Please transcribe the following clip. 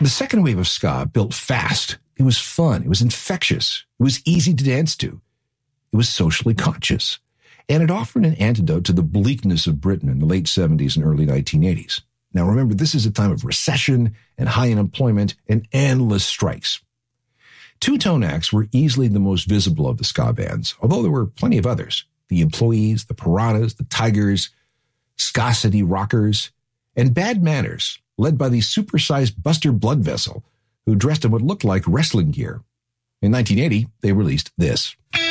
The second wave of ska built fast. It was fun. It was infectious. It was easy to dance to. It was socially conscious. And it offered an antidote to the bleakness of Britain in the late 70s and early 1980s. Now remember, this is a time of recession and high unemployment and endless strikes. Two-tone acts were easily the most visible of the ska bands, although there were plenty of others. The Employees, the Piranhas, the Tigers, Ska City Rockers, and Bad Manners, led by the supersized Buster Bloodvessel, who dressed in what looked like wrestling gear. In 1980, they released this.